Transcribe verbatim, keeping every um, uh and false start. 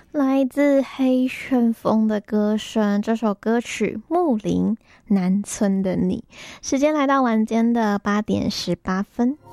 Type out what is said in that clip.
来自黑旋风的歌声，这首歌曲《木林南村的你》。时间来到晚间的八点十八分。